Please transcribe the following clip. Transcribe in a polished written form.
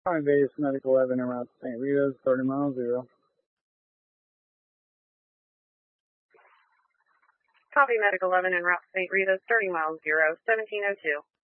Hi, base Medic 11 en route to St. Rita's, 30 miles 0. Copy Medic 11 en route to St. Rita's, 30 miles 0, 1702.